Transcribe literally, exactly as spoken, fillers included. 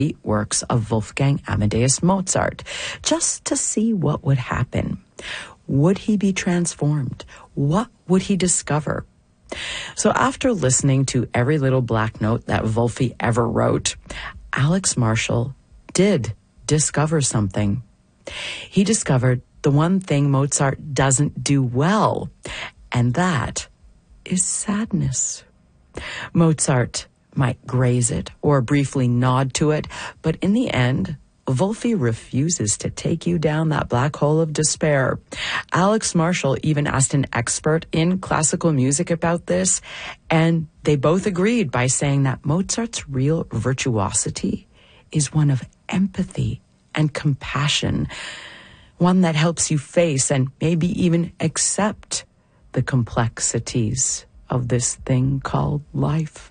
works of Wolfgang Amadeus Mozart, just to see what would happen. Would he be transformed? What would he discover? So after listening to every little black note that Wolfie ever wrote, Alex Marshall did discover something. He discovered the one thing Mozart doesn't do well, and that is sadness. Mozart might graze it or briefly nod to it, but in the end, Wolfie refuses to take you down that black hole of despair. Alex Marshall even asked an expert in classical music about this, and they both agreed by saying that Mozart's real virtuosity is one of empathy and compassion, one that helps you face and maybe even accept the complexities of this thing called life.